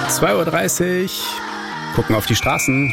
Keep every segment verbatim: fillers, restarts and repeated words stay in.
zwei Uhr dreißig, gucken auf die Straßen.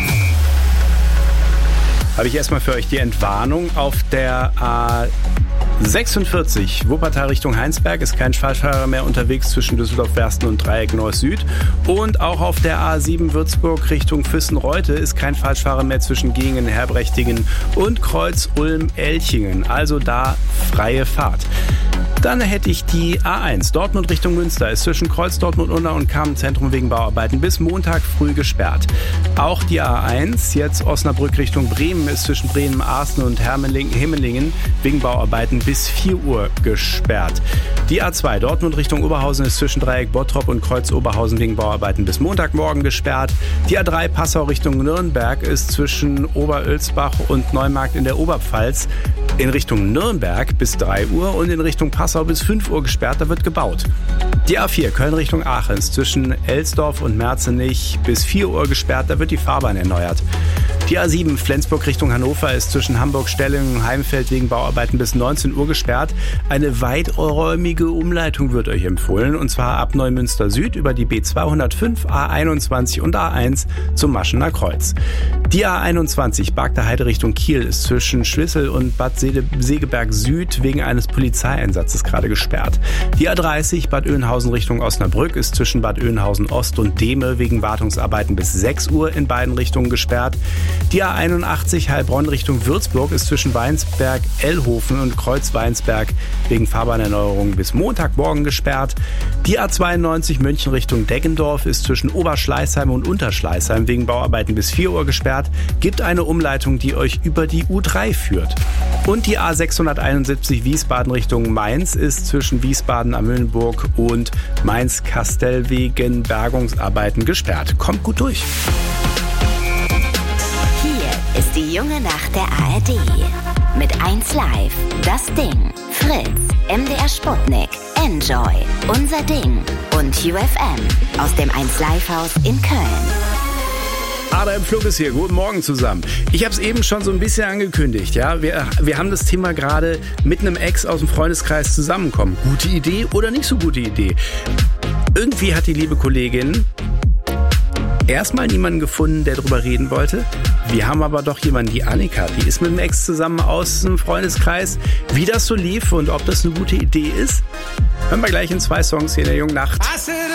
Habe ich erstmal für euch die Entwarnung auf der A sechsundvierzig, Wuppertal Richtung Heinsberg, ist kein Falschfahrer mehr unterwegs zwischen Düsseldorf-Wersten und Dreieck Neuss-Süd. Und auch auf der A sieben Würzburg Richtung Füssen-Reute ist kein Falschfahrer mehr zwischen Gingen, Herbrechtingen und Kreuz-Ulm-Elchingen. Also da freie Fahrt. Dann hätte ich die A eins, Dortmund Richtung Münster, ist zwischen Kreuz Dortmund-Unna und Kamen-Zentrum wegen Bauarbeiten bis Montag früh gesperrt. Auch die A eins, jetzt Osnabrück Richtung Bremen, ist zwischen Bremen-Arsten und Hemmelingen wegen Bauarbeiten bis vier Uhr gesperrt. Die A zwei, Dortmund Richtung Oberhausen, ist zwischen Dreieck Bottrop und Kreuz Oberhausen wegen Bauarbeiten bis Montagmorgen gesperrt. Die A drei, Passau Richtung Nürnberg, ist zwischen Oberölsbach und Neumarkt in der Oberpfalz in Richtung Nürnberg bis drei Uhr und in Richtung Passau bis fünf Uhr gesperrt, da wird gebaut. Die A vier, Köln Richtung Aachen, ist zwischen Elsdorf und Merzenich bis vier Uhr gesperrt, da wird die Fahrbahn erneuert. Die A sieben, Flensburg Richtung Hannover, ist zwischen Hamburg-Stellingen und Heimfeld wegen Bauarbeiten bis neunzehn Uhr gesperrt. Eine weiträumige Umleitung wird euch empfohlen, und zwar ab Neumünster Süd über die B zweihundertfünf, A einundzwanzig und A eins zum Maschener Kreuz. Die A einundzwanzig, Bargter Heide Richtung Kiel, ist zwischen Schwissel und Bad Segeberg Süd wegen eines Polizeieinsatzes gerade gesperrt. Die A dreißig, Bad Oeynhausen Richtung Osnabrück, ist zwischen Bad Oeynhausen Ost und Dehme wegen Wartungsarbeiten bis sechs Uhr in beiden Richtungen gesperrt. Die A einundachtzig, Heilbronn Richtung Würzburg, ist zwischen Weinsberg-Ellhofen und Kreuz-Weinsberg wegen Fahrbahnerneuerung bis Montagmorgen gesperrt. Die A zweiundneunzig, München Richtung Deggendorf, ist zwischen Oberschleißheim und Unterschleißheim wegen Bauarbeiten bis vier Uhr gesperrt. Gibt eine Umleitung, die euch über die U drei führt. Und die A sechshunderteinundsiebzig, Wiesbaden Richtung Mainz, ist zwischen Wiesbaden am Mühlenburg und Mainz-Kastel wegen Bergungsarbeiten gesperrt. Kommt gut durch. Ist die junge Nacht der A R D. Mit eins Live, Das Ding, Fritz, M D R Sputnik, Enjoy, Unser Ding und U F M aus dem eins Live Haus in Köln. Adrian Flug ist hier. Guten Morgen zusammen. Ich habe es eben schon so ein bisschen angekündigt. Ja, wir, wir haben das Thema gerade mit einem Ex aus dem Freundeskreis zusammenkommen. Gute Idee oder nicht so gute Idee? Irgendwie hat die liebe Kollegin erstmal niemanden gefunden, der drüber reden wollte. Wir haben aber doch jemanden, die Annika, die ist mit dem Ex zusammen aus dem Freundeskreis. Wie das so lief und ob das eine gute Idee ist, hören wir gleich in zwei Songs hier in der jungen Nacht.